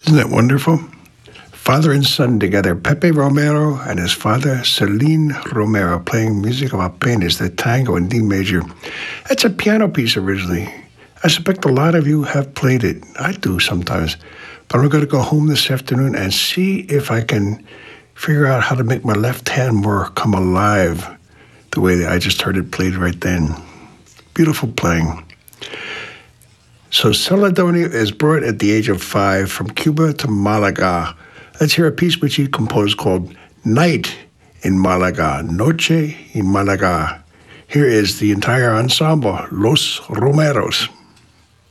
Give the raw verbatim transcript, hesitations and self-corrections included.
Isn't that wonderful? Father and son together, Pepe Romero and his father, Celine Romero, playing music about pain is the tango in D major. It's a piano piece originally. I suspect a lot of you have played it. I do sometimes. But I'm going to go home this afternoon and see if I can figure out how to make my left hand more come alive the way that I just heard it played right then. Beautiful playing. So Celedonio is brought at the age of five from Cuba to Malaga. Let's hear a piece which he composed called Night in Malaga, Noche in Malaga. Here is the entire ensemble, Los Romeros.